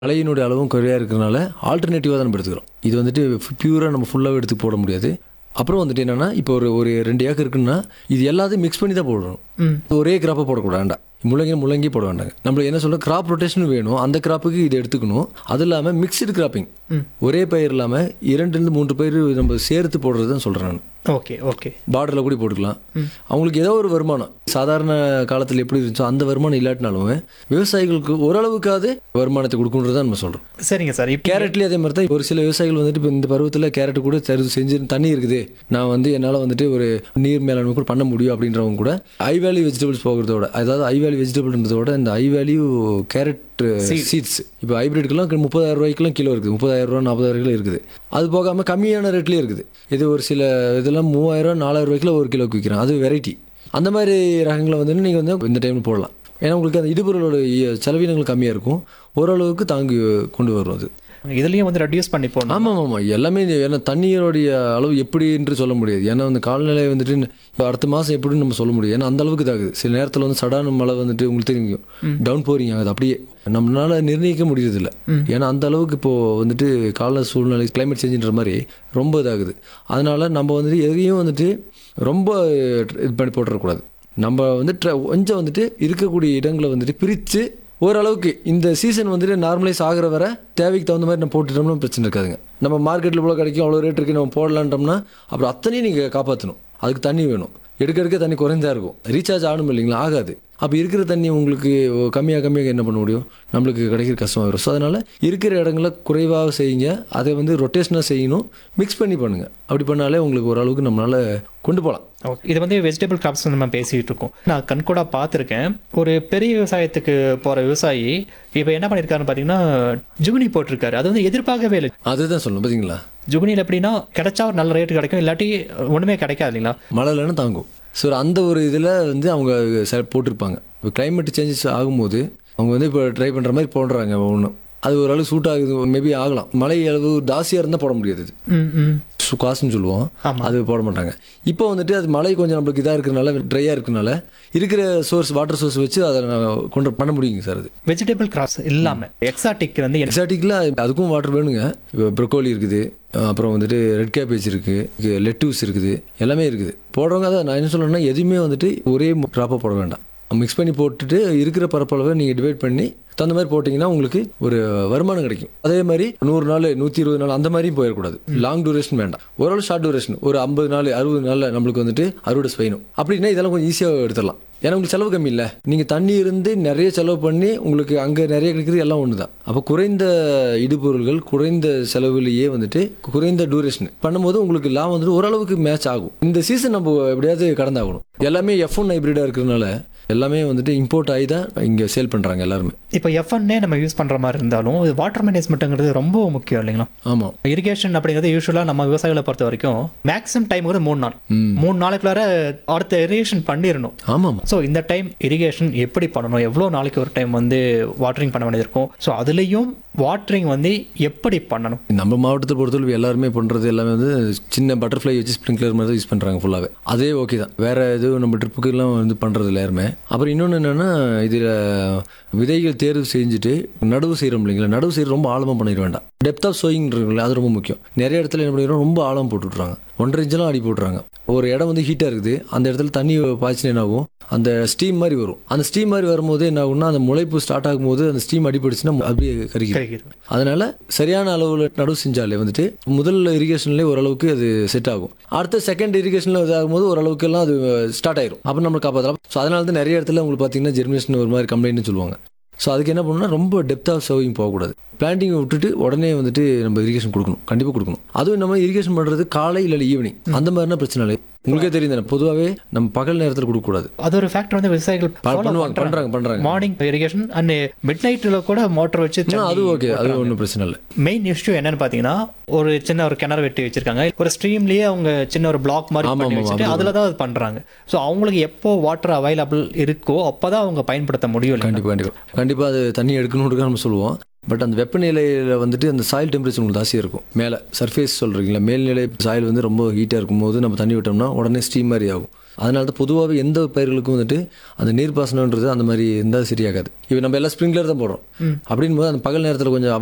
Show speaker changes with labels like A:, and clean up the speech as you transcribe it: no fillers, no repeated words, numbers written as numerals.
A: மழையினுடைய அளவும் குறையாக இருக்கிறனால ஆல்டர்னேட்டிவாக தான் நம்ம எடுத்துக்கிறோம். இது வந்துட்டு பியூராக நம்ம ஃபுல்லாகவே எடுத்து போட முடியாது. அப்புறம் வந்துட்டு என்னென்னா, இப்போ ஒரு 2 ஏக்கர் இருக்குன்னா இது எல்லாத்தையும் மிக்ஸ் பண்ணி தான் போடுறோம். ஒரே கிராப்பை போடக்கூடாது, வேண்டாம். முள்ளங்கி போட வேண்டாங்க. நம்மளுக்கு என்ன சொல்கிறோம், கிராப் ரொட்டேஷனும் வேணும். அந்த கிராப்புக்கு இதை எடுத்துக்கணும். அது இல்லாமல் மிக்சடு கிராப்பிங், ஒரே பயிர் இல்லாமல் 2-3 பயிர் நம்ம சேர்த்து போடுறது தான் சொல்கிறேன் நான்.
B: ஓகே
A: பார்டரில் கூட போட்டுக்கலாம். அவங்களுக்கு ஏதோ ஒரு வருமானம் சாதாரண காலத்தில் எப்படி இருந்துச்சோ அந்த வருமானம் இல்லாட்டினாலும் விவசாயிகளுக்கு ஓரளவுக்காவது வருமானத்தை கொடுக்கணுன்றது தான் நம்ம சொல்கிறோம்.
B: சரிங்க சார். இப்போ
A: கேரட்லேயே அதே மாதிரி தான் ஒரு சில விவசாயிகள் வந்துட்டு இப்போ இந்த பருவத்தில் கேரட் கூட செஞ்சு தண்ணி இருக்குது, நான் என்னால் வந்துட்டு ஒரு நீர் மேலாண்மை கூட பண்ண முடியும் அப்படின்றவங்க கூட ஹை வேல்யூ வெஜிடபிள்ஸ் போகிறதோட, அதாவது ஹை வேல்யூ வெஜிடபிள்ன்றதோட இந்த ஹை வேல்யூ கேரட் சீட்ஸ் இப்போ ஹைப்ரிட்கெல்லாம் 30,000 ரூபாய்க்குலாம் கிலோ இருக்குது, 30,000 ரூபா 40,000 கிலோ இருக்குது. அது போகாமல் கம்மியான ரேட்லேயே இருக்குது. இது ஒரு சில இதெல்லாம் 3,000 4,000 ரூபாய்க்குள்ள ஒரு கிலோக்கு விற்கிறேன். அது வெரைட்டி. அந்த மாதிரி ரகங்களை நீங்கள் இந்த டைமில் போடலாம். ஏன்னா உங்களுக்கு அந்த இடுபொருளோட செலவினங்கள் கம்மியாக இருக்கும், ஓரளவுக்கு தாங்கி கொண்டு வரும். அது
B: இதுலேயும் ரெடியூஸ் பண்ணி போகணும்.
A: ஆமாம் எல்லாமே. ஏன்னா தண்ணீருடைய அளவு எப்படி என்று சொல்ல முடியாது. ஏன்னா காலநிலை வந்துட்டு இப்போ அடுத்த மாதம் எப்படின்னு நம்ம சொல்ல முடியாது. ஏன்னா அந்த அளவுக்கு தாகுது. சில நேரத்தில் சடான மழை வந்துட்டு உங்களுக்கு தெரியும், டவுன் போரிங் ஆகுது. அப்படியே நம்மளால நிர்ணயிக்க முடியறதில்ல. ஏன்னா அந்த அளவுக்கு இப்போது வந்துட்டு கால சூழ்நிலை கிளைமேட் சேஞ்சுன்ற மாதிரி ரொம்ப இதாகுது. அதனால நம்ம எதையும் ரொம்ப இது பண்ணி போட்டுறக்கூடாது. நம்ம கொஞ்சம் இருக்கக்கூடிய இடங்களை பிரித்து ஓரளவுக்கு இந்த சீசன் நார்மலைஸ் ஆகிற வர தேவைக்கு தகுந்த மாதிரி நம்ம போட்டுட்டோம்னா பிரச்சனை இருக்காதுங்க. நம்ம மார்க்கெட்டில் இவ்வளோ கிடைக்கும், அவ்வளோ ரேட் இருக்குது, நம்ம போடலான்றோம்னா அப்புறம் அத்தனையும் நீங்கள் காப்பாற்றணும். அதுக்கு தண்ணி வேணும். எடுக்க தண்ணி குறைந்தா இருக்கும், ரீசார்ஜ் ஆகணும் இல்லைங்களா, ஆகாது. அப்போ இருக்கிற தண்ணி உங்களுக்கு கம்மியாக என்ன பண்ண முடியும், நம்மளுக்கு கிடைக்கிற கஷ்டமாக வரும். ஸோ அதனால் இருக்கிற இடங்களை குறைவாக செய்யுங்க. அதை ரொட்டேஷனாக செய்யணும், மிக்ஸ் பண்ணி பண்ணுங்கள். அப்படி பண்ணாலே உங்களுக்கு ஓரளவுக்கு நம்மளால் கொண்டு போகலாம்.
B: ஓகே, இது வெஜிடபிள் கிராப்ஸ் நம்ம பேசிகிட்டு இருக்கோம். நான் கண்கூடாக பார்த்துருக்கேன். ஒரு பெரிய விவசாயத்துக்கு போகிற விவசாயி இப்போ என்ன பண்ணியிருக்காருன்னு பார்த்தீங்கன்னா ஜுகுனி போட்டிருக்காரு. அது எதிர்பார்க்கவே இல்லை. அதுதான்
A: சொல்லணும் பார்த்தீங்களா.
B: ஜுகுனியில் எப்படின்னா கிடைச்சா ஒரு நல்ல ரேட்டு கிடைக்கும், இல்லாட்டி ஒன்றுமே கிடைக்காது இல்லைங்களா.
A: மழை இல்லைன்னு தாங்கும். ஸோ அந்த ஒரு இதில் அவங்க போட்டிருப்பாங்க. இப்போ கிளைமேட் சேஞ்சஸ் ஆகும்போது அவங்க இப்போ ட்ரை பண்ணுற மாதிரி போடுறாங்க. ஒன்றும் அது ஓரளவு சூட் ஆகுது, மேபி ஆகலாம். மழை அளவு ஜாஸ்தியாக இருந்தால் போட முடியாது. இது காசுன்னு சொல்லுவோம், அது போட மாட்டாங்க. இப்போ அது மழை கொஞ்சம் நம்மளுக்கு இதாக இருக்கிறனால, ட்ரையாக இருக்கிறனால இருக்கிற வாட்டர் சோர்ஸ் வச்சு அதை கொண்டு பண்ண முடியுங்க சார். அது
B: வெஜிடபிள் கிராப்ஸ் இல்லாமல்
A: எக்ஸாட்டிக்கில் அதுக்கும் வாட்டர் வேணுங்க. இப்போ ப்ரொக்கோலி இருக்குது, அப்புறம் ரெட் கேபேஜ் இருக்குது, லெட்டூஸ் இருக்குது, எல்லாமே இருக்குது. போடுறவங்க அதை நான் என்ன சொல்கிறேன்னா, எதுவுமே ஒரே க்ராப்பாக போட வேண்டாம். மிக்ஸ் பண்ணி போட்டுட்டு இருக்கிற பரப்பளவை நீங்கள் டிவைட் பண்ணி தகுந்த மாதிரி போட்டிங்கன்னா உங்களுக்கு ஒரு வருமானம் கிடைக்கும். அதே மாதிரி 100 நாள் 120 நாள் அந்த மாதிரியும் போயிடக்கூடாது. லாங் டூரேஷன் வேண்டாம், ஓரளவு ஷார்ட் டூரேஷன். ஒரு 50 நாள் 60 நாளில் நம்மளுக்கு அறுவடை செய்யணும் அப்படின்னா இதெல்லாம் கொஞ்சம் ஈஸியாக எடுத்துடலாம். ஏன்னா உங்களுக்கு செலவு கம்மி இல்லை. நீங்கள் தண்ணி இருந்து நிறைய செலவு பண்ணி உங்களுக்கு அங்கே நிறைய கிடைக்கிறது எல்லாம் ஒன்று தான். அப்போ குறைந்த இடுபொருள்கள் குறைந்த செலவுலேயே குறைந்த டூரேஷன் பண்ணும்போது உங்களுக்கு லாபம் ஓரளவுக்கு மேட்ச் ஆகும். இந்த சீசன் நம்ம எப்படியாவது கடந்தாகணும். எல்லாமே F1 ஹைப்ரிடாக இருக்கிறதுனால எல்லாமே இம்போர்ட் ஆகி தான் இங்கே சேல் பண்ணுறாங்க எல்லாருமே.
B: இப்போ F1 நம்ம யூஸ் பண்ணுற மாதிரி இருந்தாலும் வாட்டர் மேனேஜ்மெண்ட்டுங்கிறது ரொம்ப முக்கியம் இல்லைங்களா.
A: ஆமாம்,
B: இரிகேஷன் அப்படிங்கிறது யூஸ்வலாக நம்ம விவசாயிகளை பொறுத்த வரைக்கும் மேக்ஸிமம் டைம் 3 நாளைக்குள்ளார அடுத்த இரிகேஷன் பண்ணிடணும்.
A: ஆமாம்.
B: ஸோ இந்த டைம் இரிகேஷன் எப்படி பண்ணணும், எவ்வளோ நாளைக்கு ஒரு டைம் வாட்டரிங் பண்ண வேண்டியது இருக்கும். ஸோ அதுலேயும் வாட்டரிங் எப்படி பண்ணணும்.
A: நம்ம மாவட்டத்தை பொறுத்தவரை எல்லாருமே பண்ணுறது எல்லாமே சின்ன பட்டர்ஃப்ளை வச்சு ஸ்ப்ரிங்க்லர் மாதிரி தான் யூஸ் பண்ணுறாங்க ஃபுல்லாகவே. அதே ஓகே தான், வேறு எதுவும் நம்ம ட்ரிப்புக்கெல்லாம் பண்ணுறது எல்லாருமே. அப்புறம் இன்னொன்று என்னென்னா, இதில் விதைகள் தேர்வு செஞ்சுட்டு நடவு செய்கிறோம் இல்லைங்களா. நடவு செய்கிற ரொம்ப ஆழமாக பண்ணிட வேண்டாம். டெப்த் ஆஃப் சோயிங்கிறீங்களா, அது ரொம்ப முக்கியம். நிறைய இடத்துல என்ன பண்ணிடுறோம், ரொம்ப ஆழம் போட்டுவிட்றாங்க, 1.5 இன்ச்செல்லாம் அடி போட்டுறாங்க. ஒரு இடம் ஹீட்டாக இருக்குது, அந்த இடத்துல தண்ணி பாய்ச்சினா என்ன ஆகும், அந்த ஸ்டீம் மாதிரி வரும். அந்த ஸ்டீம் மாதிரி வரும்போது என்ன ஆகும்னா, அந்த முளைப்பு ஸ்டார்ட் ஆகும்போது அந்த ஸ்டீம் அடிபடுச்சுன்னா அப்படியே கருகிடும். அதனால சரியான அளவில் நடவு செஞ்சாலே முதல் இரிகேஷன்லேயே ஓரளவுக்கு அது செட் ஆகும். அடுத்த செகண்ட் இரிகேஷனில் இதாகும்போது ஓரளவுக்கு எல்லாம் அது ஸ்டார்ட் ஆயிரும். அப்போ நம்ம காப்பாற்றலாம். ஸோ அதனால தான் நிறைய இடத்துல உங்களுக்கு பார்த்தீங்கன்னா ஜெர்மினேஷன் ஒரு மாதிரி கம்ப்ளைண்ட்னு சொல்லுவாங்க. ஸோ அதுக்கு என்ன பண்ணணும்னா, ரொம்ப டெப்த் ஆஃப் சர்விங் போகக்கூடாது. பிளான்டிங் விட்டுட்டு உடனே நம்ம இரிகேஷன் கொடுக்கணும், கண்டிப்பாக கொடுக்கணும். அதுவும் நம்ம இரிகேஷன் பண்ணுறது காலை இல்லை ஈவினிங் அந்த மாதிரினா பிரச்சனை இல்லை. உங்களுக்கே தெரியும் தானே, பொதுவாகவே நம்ம பகல் நேரத்தில் கொடுக்கக்கூடாது.
B: அது ஒரு ஃபேக்டர் விவசாயிகள்
A: பண்றாங்க.
B: மார்னிங் இரிகேஷன் அண்ட் மிட் நைட்டில் கூட மோட்டர் வச்சு
A: அது ஓகே, அது ஒன்றும் பிரச்சனை இல்லை.
B: மெயின் இஷ்யூ என்னன்னு பார்த்தீங்கன்னா, ஒரு சின்ன ஒரு கிணறு வெட்டி வச்சிருக்காங்க, ஒரு ஸ்ட்ரீம்லேயே அவங்க சின்ன ஒரு பிளாக் மாதிரி வச்சுட்டு அதில் தான் அது பண்ணுறாங்க. ஸோ அவங்களுக்கு எப்போ வாட்டர் அவைலபிள் இருக்கோ அப்போ தான் அவங்க பயன்படுத்த முடியும்.
A: கண்டிப்பாக அது தண்ணி எடுக்கணுன்னு நம்ம சொல்லுவோம். பட் அந்த வெப்பநிலையில் அந்த சாயில் டெம்பரேச்சர் உங்களுக்கு ஜாஸ்தியாக இருக்கும். மேலே சர்ஃபேஸ் சொல்கிறீங்களா, மேல்நிலை சாயில் ரொம்ப ஹீட்டாக இருக்கும்போது நம்ம தண்ணி விட்டோம்னா உடனே ஸ்டீம் மாதிரி ஆகும். அதனால தான் பொதுவாகவே எந்த பயிர்களுக்கும் வந்துட்டு அந்த நீர்ப்பாசனன்றது அந்த மாதிரி இருந்தால் சரியாகாது. இப்போ நம்ம எல்லாம் ஸ்ப்ரிங்க்லர் தான் போடுறோம். அப்படின் போது அந்த பகல் நேரத்தில் கொஞ்சம்